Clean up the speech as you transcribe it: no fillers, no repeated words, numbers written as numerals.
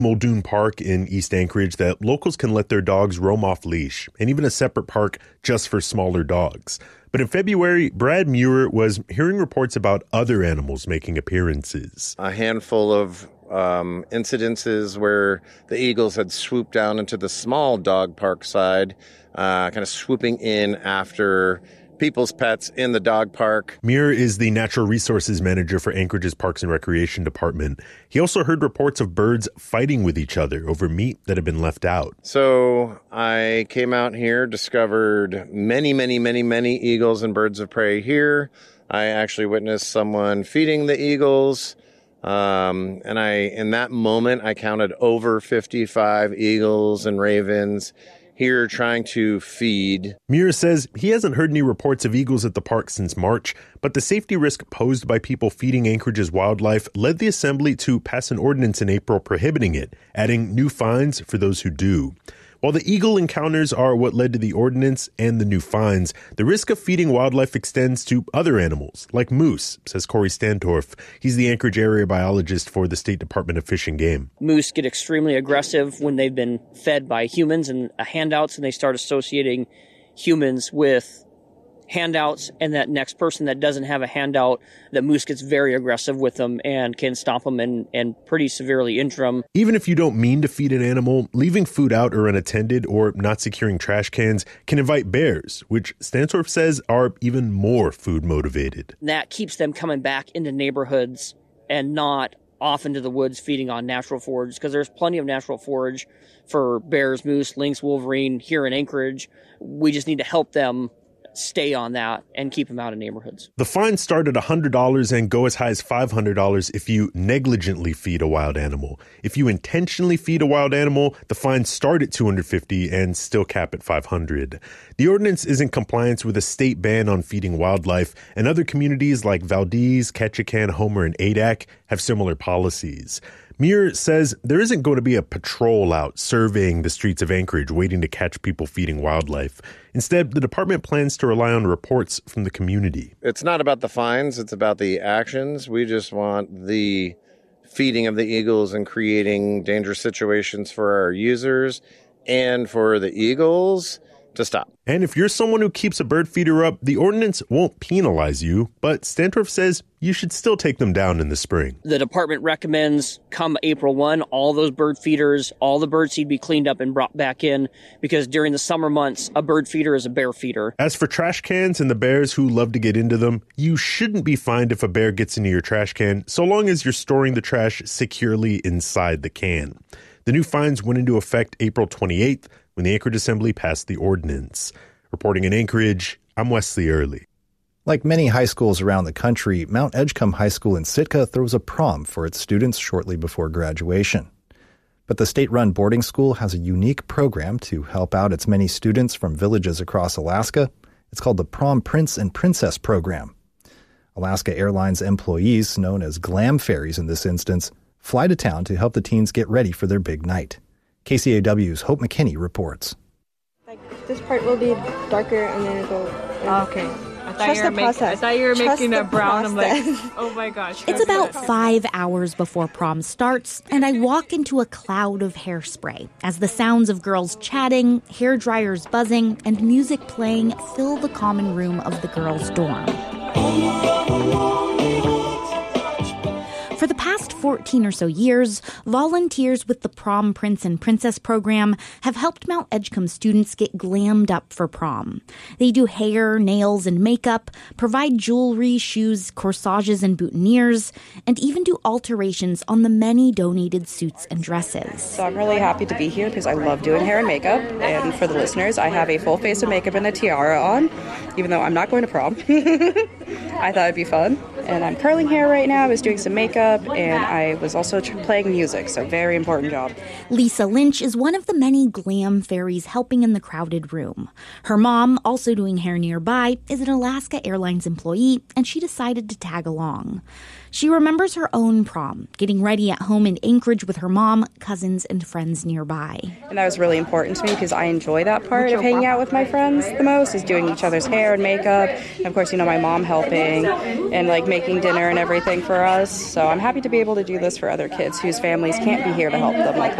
Muldoon Park in East Anchorage that locals can let their dogs roam off leash, and even a separate park just for smaller dogs. But in February, Brad Muir was hearing reports about other animals making appearances. A handful of incidences where the eagles had swooped down into the small dog park side, kind of swooping in after people's pets in the dog park. Muir is the natural resources manager for Anchorage's Parks and Recreation Department. He also heard reports of birds fighting with each other over meat that had been left out. So I came out here, discovered many eagles and birds of prey here. I actually witnessed someone feeding the eagles. And in that moment, I counted over 55 eagles and ravens here trying to feed. Muir says he hasn't heard any reports of eagles at the park since March, but the safety risk posed by people feeding Anchorage's wildlife led the assembly to pass an ordinance in April prohibiting it, adding new fines for those who do. While the eagle encounters are what led to the ordinance and the new fines, the risk of feeding wildlife extends to other animals, like moose, says Corey Stantorf. He's the Anchorage area biologist for the State Department of Fish and Game. Moose get extremely aggressive when they've been fed by humans and handouts, and they start associating humans with handouts, and that next person that doesn't have a handout, the moose gets very aggressive with them and can stomp them and pretty severely injure them. Even if you don't mean to feed an animal, leaving food out or unattended or not securing trash cans can invite bears, which Stantorf says are even more food motivated. That keeps them coming back into neighborhoods and not off into the woods feeding on natural forage, because there's plenty of natural forage for bears, moose, lynx, wolverine here in Anchorage. We just need to help them stay on that and keep them out of neighborhoods. The fines start at $100 and go as high as $500 if you negligently feed a wild animal. If you intentionally feed a wild animal, the fines start at $250 and still cap at $500. The ordinance is in compliance with a state ban on feeding wildlife, and other communities like Valdez, Ketchikan, Homer, and Adak have similar policies. Muir says there isn't going to be a patrol out surveying the streets of Anchorage waiting to catch people feeding wildlife. Instead, the department plans to rely on reports from the community. It's not about the fines, it's about the actions. We just want the feeding of the eagles and creating dangerous situations for our users and for the eagles to stop. And if you're someone who keeps a bird feeder up, the ordinance won't penalize you, but Stantorf says you should still take them down in the spring. The department recommends come April 1, all those bird feeders, all the bird seed be cleaned up and brought back in, because during the summer months, a bird feeder is a bear feeder. As for trash cans and the bears who love to get into them, you shouldn't be fined if a bear gets into your trash can, so long as you're storing the trash securely inside the can. The new fines went into effect April 28th, when the Anchorage Assembly passed the ordinance. Reporting in Anchorage, I'm Wesley Early. Like many high schools around the country, Mount Edgecombe High School in Sitka throws a prom for its students shortly before graduation. But the state-run boarding school has a unique program to help out its many students from villages across Alaska. It's called the Prom Prince and Princess Program. Alaska Airlines employees, known as glam fairies in this instance, fly to town to help the teens get ready for their big night. KCAW's Hope McKinney reports. This part will be darker and then it'll go... Okay. I thought you were making a brown. I'm like, oh my gosh. It's about 5 hours before prom starts, and I walk into a cloud of hairspray as the sounds of girls chatting, hair dryers buzzing, and music playing fill the common room of the girls' dorm. For the past 14 or so years, volunteers with the Prom Prince and Princess program have helped Mount Edgecombe students get glammed up for prom. They do hair, nails, and makeup, provide jewelry, shoes, corsages, and boutonnieres, and even do alterations on the many donated suits and dresses. So I'm really happy to be here because I love doing hair and makeup. And for the listeners, I have a full face of makeup and a tiara on, even though I'm not going to prom. I thought it'd be fun. And I'm curling hair right now. I was doing some makeup, and I was also playing music, so very important job. Lisa Lynch is one of the many glam fairies helping in the crowded room. Her mom, also doing hair nearby, is an Alaska Airlines employee, and she decided to tag along. She remembers her own prom, getting ready at home in Anchorage with her mom, cousins, and friends nearby. And that was really important to me because I enjoy that part of hanging out with my friends the most, is doing each other's hair and makeup. And of course, my mom helping and making dinner and everything for us. So I'm happy to be able to do this for other kids whose families can't be here to help them like that.